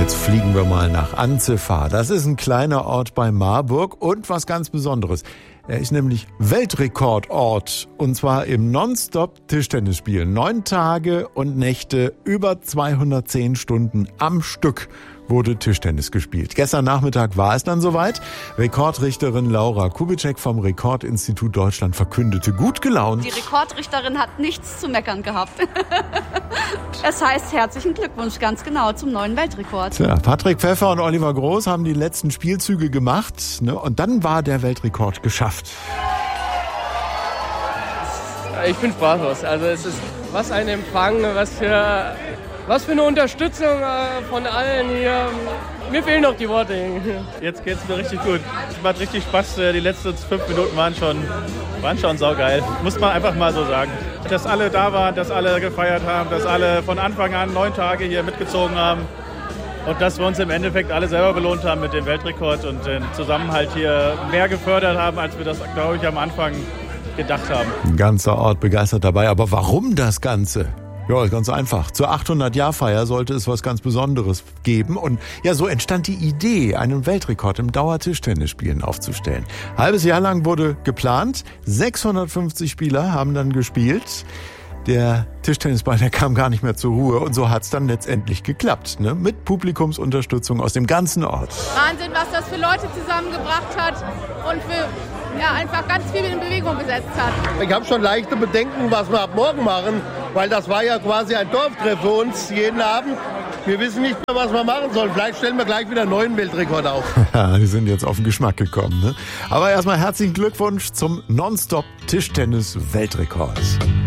Jetzt fliegen wir mal nach Anzefa. Das ist ein kleiner Ort bei Marburg und was ganz Besonderes. Er ist nämlich Weltrekordort und zwar im Nonstop-Tischtennisspielen. 9 Tage und Nächte, über 210 Stunden am Stück wurde Tischtennis gespielt. Gestern Nachmittag war es dann soweit. Rekordrichterin Laura Kubitschek vom Rekordinstitut Deutschland verkündete, gut gelaunt. Die Rekordrichterin hat nichts zu meckern gehabt. Es heißt herzlichen Glückwunsch, ganz genau, zum neuen Weltrekord. Tja, Patrick Pfeffer und Oliver Groß haben die letzten Spielzüge gemacht, ne? Und dann war der Weltrekord geschafft. Ich bin sprachlos. Also es ist was ein Empfang, was für eine Unterstützung von allen hier. Mir fehlen noch die Worte. Jetzt geht's mir richtig gut. Es macht richtig Spaß. Die letzten 5 Minuten waren schon saugeil. Muss man einfach mal so sagen. Dass alle da waren, dass alle gefeiert haben, dass alle von Anfang an 9 Tage hier mitgezogen haben. Und dass wir uns im Endeffekt alle selber belohnt haben mit dem Weltrekord und den Zusammenhalt hier mehr gefördert haben, als wir das, glaube ich, am Anfang gedacht haben. Ein ganzer Ort begeistert dabei. Aber warum das Ganze? Ja, ganz einfach. Zur 800-Jahr-Feier sollte es was ganz Besonderes geben. Und ja, so entstand die Idee, einen Weltrekord im Dauertischtennisspielen aufzustellen. Halbes Jahr lang wurde geplant. 650 Spieler haben dann gespielt. Der Tischtennisball, der kam gar nicht mehr zur Ruhe. Und so hat's dann letztendlich geklappt, ne? Mit Publikumsunterstützung aus dem ganzen Ort. Wahnsinn, was das für Leute zusammengebracht hat und für einfach ganz viel in Bewegung gesetzt hat. Ich habe schon leichte Bedenken, was wir ab morgen machen, weil das war ja quasi ein Dorftreff für uns jeden Abend. Wir wissen nicht mehr, was wir machen sollen. Vielleicht stellen wir gleich wieder einen neuen Weltrekord auf. Ja, die sind jetzt auf den Geschmack gekommen, ne? Aber erstmal herzlichen Glückwunsch zum Nonstop-Tischtennis-Weltrekord.